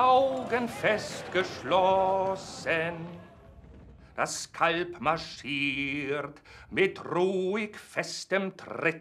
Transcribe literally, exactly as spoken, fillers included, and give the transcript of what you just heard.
Augen fest geschlossen. Das Kalb marschiert mit ruhig festem Tritt